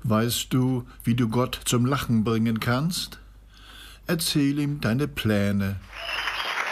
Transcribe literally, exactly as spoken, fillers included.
Weißt du, wie du Gott zum Lachen bringen kannst? Erzähl ihm deine Pläne.